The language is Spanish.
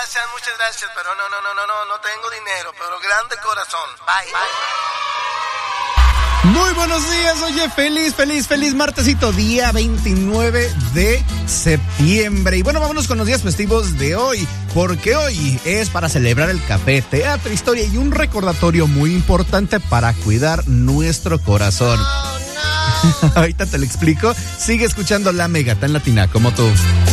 muchas gracias, pero no tengo dinero, pero grande corazón. Bye. Muy buenos días, oye, feliz martesito, día 29 de septiembre. Y bueno, vámonos con los días festivos de hoy, porque hoy es para celebrar el café, teatro, historia y un recordatorio muy importante para cuidar nuestro corazón. Oh, no. Ahorita te lo explico, sigue escuchando La Mega tan latina como tú.